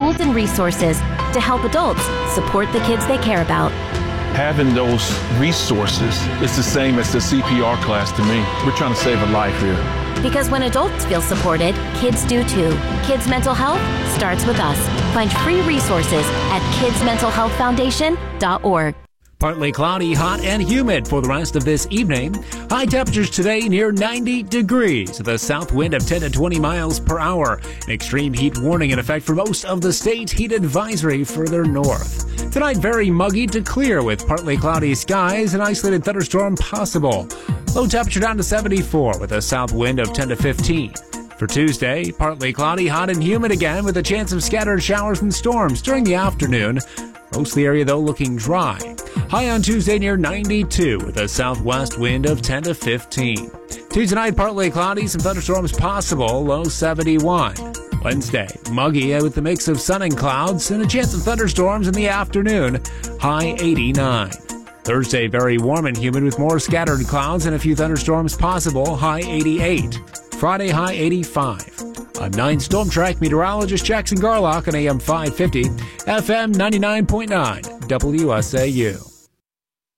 tools and resources to help adults support the kids they care about. Having those resources is the same as the CPR class to me. We're trying to save a life here. Because when adults feel supported, kids do too. Kids' mental health starts with us. Find free resources at kidsmentalhealthfoundation.org. Partly cloudy, hot, and humid for the rest of this evening. High temperatures today near 90 degrees with a south wind of 10 to 20 miles per hour. An extreme heat warning in effect for most of the state. Heat advisory further north. Tonight, very muggy to clear with partly cloudy skies. An isolated thunderstorm possible. Low temperature down to 74 with a south wind of 10 to 15. For Tuesday, partly cloudy, hot, and humid again with a chance of scattered showers and storms during the afternoon. Most of the area, though, looking dry. High on Tuesday near 92 with a southwest wind of 10 to 15. Tuesday night, partly cloudy, some thunderstorms possible, low 71. Wednesday, muggy with the mix of sun and clouds and a chance of thunderstorms in the afternoon, high 89. Thursday, very warm and humid with more scattered clouds and a few thunderstorms possible, high 88. Friday, high 85. I'm 9 Storm Track meteorologist Jackson Garlock on AM 550, FM 99.9, WSAU.